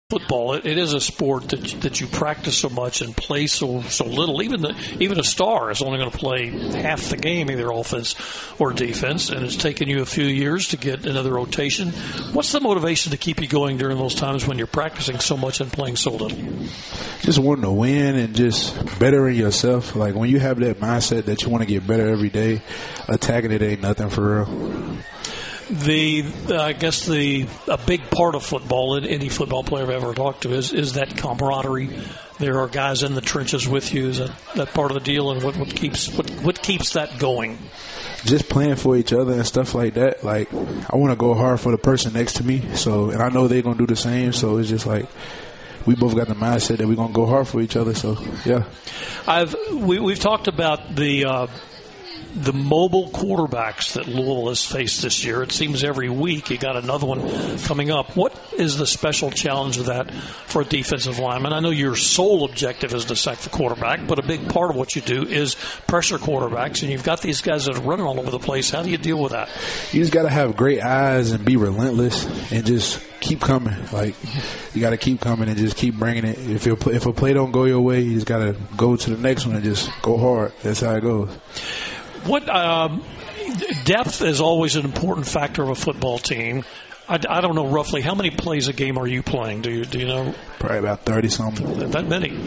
football, it is a sport that you practice so much and play so little. Even a star is only going to play half the game, either offense or defense, and it's taken you a few years to get another rotation. What's the motivation to keep you going during those times when you're practicing so much and playing so little? Just wanting to win and just bettering yourself. Like when you have that mindset that you want to get better every day, attacking it ain't nothing for real. I guess a big part of football, and any football player I've ever talked to, is that camaraderie. There are guys in the trenches with you. Is that part of the deal, and what keeps that going? Just playing for each other and stuff like that. Like I want to go hard for the person next to me, and I know they're gonna do the same. So it's just like we both got the mindset that we're gonna go hard for each other. So yeah, we've talked about the mobile quarterbacks that Louisville has faced this year. It seems every week you got another one coming up. What is the special challenge of that for a defensive lineman? I know your sole objective is to sack the quarterback, but a big part of what you do is pressure quarterbacks, and you've got these guys that are running all over the place. How do you deal with that? You just got to have great eyes and be relentless and just keep coming. Like you got to keep coming and just keep bringing it. If a play don't go your way, you just got to go to the next one and just go hard. That's how it goes. What depth is always an important factor of a football team. I don't know roughly how many plays a game are you playing? Do you know? Probably about 30-something. That many?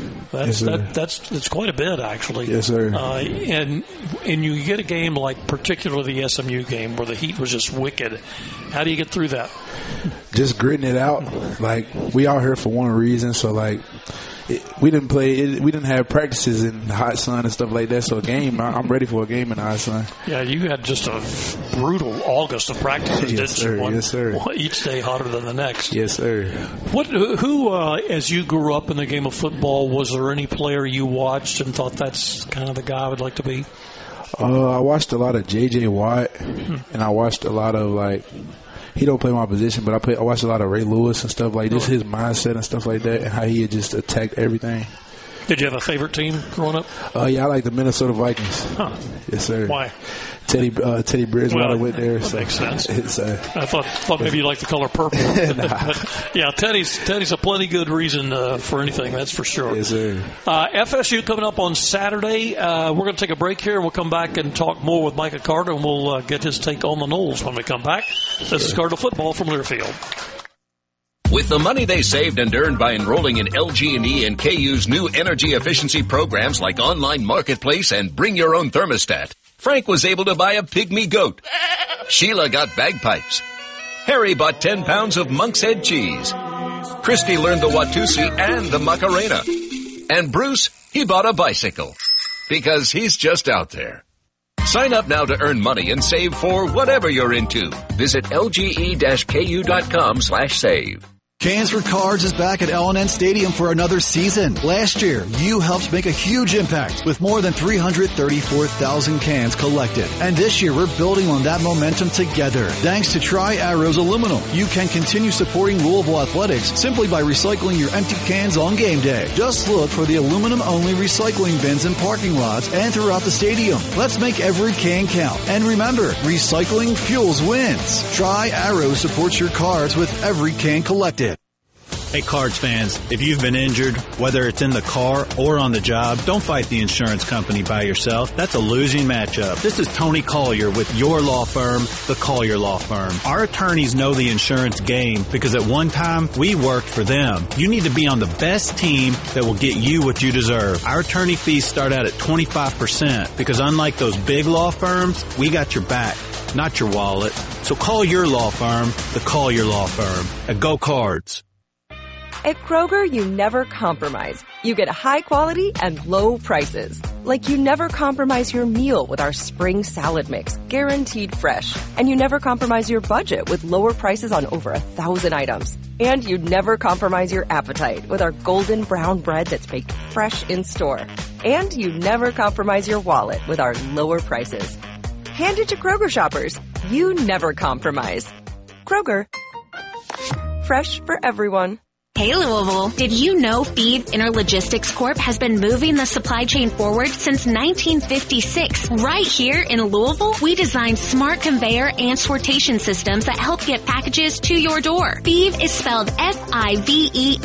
That's quite a bit, actually. Yes, sir. And you get a game like particularly the SMU game where the heat was just wicked. How do you get through that? Just gritting it out. Like we out here for one reason, so like. We didn't have practices in the hot sun and stuff like that. So a game, I'm ready for a game in the hot sun. Yeah, you had just a brutal August of practices, yes, didn't you? Yes, sir. Each day hotter than the next. Yes, sir. Who, as you grew up in the game of football, was there any player you watched and thought that's kind of the guy I would like to be? I watched a lot of J.J. Watt, and I watched a lot of he don't play my position, but I watched a lot of Ray Lewis and stuff like this, his mindset and stuff like that, and how he had just attacked everything. Did you have a favorite team growing up? Yeah, I like the Minnesota Vikings. Huh. Yes, sir. Why? Teddy Bridgewater went there. That makes sense. I thought maybe you liked the color purple. But, yeah, Teddy's a plenty good reason for anything, that's for sure. Yes, sir. FSU coming up on Saturday. We're going to take a break here. We'll come back and talk more with Micah Carter, and we'll get his take on the Noles when we come back. This is Cardinal Football from Learfield. With the money they saved and earned by enrolling in LG&E and KU's new energy efficiency programs like Online Marketplace and Bring Your Own Thermostat, Frank was able to buy a pygmy goat. Sheila got bagpipes. Harry bought 10 pounds of Monk's Head cheese. Christy learned the Watusi and the Macarena. And Bruce, he bought a bicycle. Because he's just out there. Sign up now to earn money and save for whatever you're into. Visit lge-ku.com/save. Cans for Cards is back at L&N Stadium for another season. Last year, you helped make a huge impact with more than 334,000 cans collected. And this year, we're building on that momentum together. Thanks to Tri-Arrows Aluminum, you can continue supporting Louisville athletics simply by recycling your empty cans on game day. Just look for the aluminum-only recycling bins in parking lots and throughout the stadium. Let's make every can count. And remember, recycling fuels wins. Tri-Arrows supports your cards with every can collected. Hey, Cards fans, if you've been injured, whether it's in the car or on the job, don't fight the insurance company by yourself. That's a losing matchup. This is Tony Collier with your law firm, the Collier Law Firm. Our attorneys know the insurance game because at one time, we worked for them. You need to be on the best team that will get you what you deserve. Our attorney fees start out at 25% because unlike those big law firms, we got your back, not your wallet. So call your law firm, the Collier Law Firm, and go Cards. At Kroger, you never compromise. You get high quality and low prices. Like you never compromise your meal with our spring salad mix, guaranteed fresh. And you never compromise your budget with lower prices on over 1,000 items. And you never compromise your appetite with our golden brown bread that's baked fresh in store. And you never compromise your wallet with our lower prices. Hand it to Kroger shoppers. You never compromise. Kroger. Fresh for everyone. Hey Louisville, did you know Feed Interlogistics Corp has been moving the supply chain forward since 1956? Right here in Louisville, we designed smart conveyor and sortation systems that help get packages to your door. Feed is spelled Five